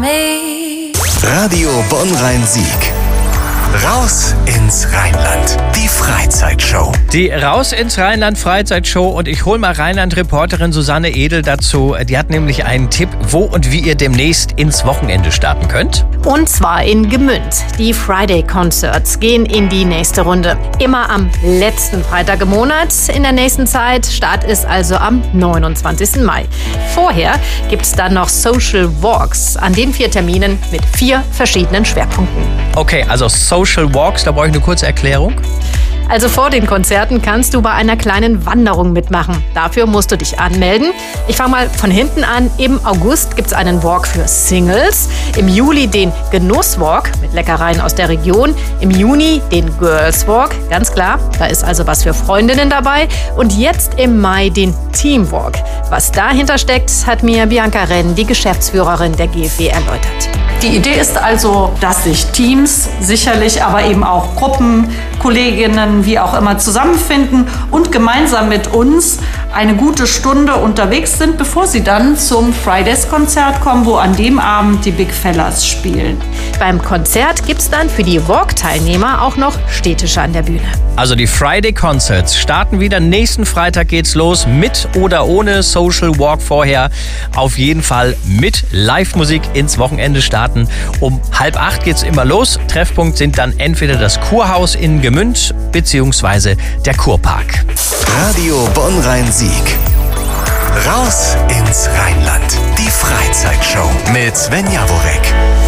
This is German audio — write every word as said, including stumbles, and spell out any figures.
me. Radio Bonn-Rhein-Sieg. Raus ins Rheinland. Die Freizeitshow. Die Raus ins Rheinland Freizeitshow, und ich hole mal Rheinland-Reporterin Susanne Edel dazu. Die hat nämlich einen Tipp, wo und wie ihr demnächst ins Wochenende starten könnt. Und zwar in Gmünd. Die Friday Concerts gehen in die nächste Runde. Immer am letzten Freitag im Monat in der nächsten Zeit. Start ist also am neunundzwanzigsten Mai. Vorher gibt es dann noch Social Walks an den vier Terminen mit vier verschiedenen Schwerpunkten. Okay, also Social Walks, da brauche ich eine kurze Erklärung. Also vor den Konzerten kannst du bei einer kleinen Wanderung mitmachen. Dafür musst du dich anmelden. Ich fange mal von hinten an. Im August gibt es einen Walk für Singles. Im Juli den Genusswalk mit Leckereien aus der Region. Im Juni den Girls Walk, ganz klar. Da ist also was für Freundinnen dabei. Und jetzt im Mai den Teamwalk. Was dahinter steckt, hat mir Bianca Renn, die Geschäftsführerin der G F W, erläutert. Die Idee ist also, dass sich Teams, sicherlich aber eben auch Gruppen, Kolleginnen, wie auch immer, zusammenfinden und gemeinsam mit uns eine gute Stunde unterwegs sind, bevor sie dann zum Fridays-Konzert kommen, wo an dem Abend die Big Fellas spielen. Beim Konzert gibt es dann für die Walk-Teilnehmer auch noch Städtische an der Bühne. Also die Friday Concerts starten wieder. Nächsten Freitag geht's los, mit oder ohne Social Walk vorher. Auf jeden Fall mit Live-Musik ins Wochenende starten. Um halb acht geht's immer los. Treffpunkt sind dann entweder das Kurhaus in Gmünd bzw. der Kurpark. Radio Bonn-Rhein-Sieg. Raus ins Rheinland. Die Freizeitshow mit Sven Jaworek.